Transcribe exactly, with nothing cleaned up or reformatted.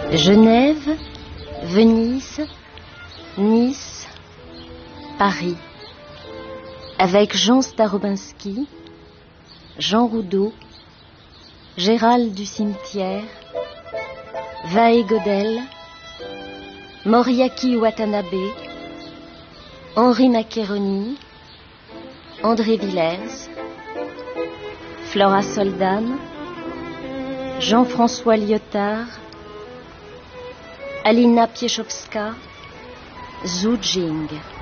Genève, Venise, Nice, Paris, avec Jean Starobinski, Jean Roudot, Gérald du Cimetière, Vae Godel, Moriaki Watanabe, Henri Maccheroni, André Villers, Flora Soldane, Jean-François Lyotard, Alina Piechowska, Zhu Jing.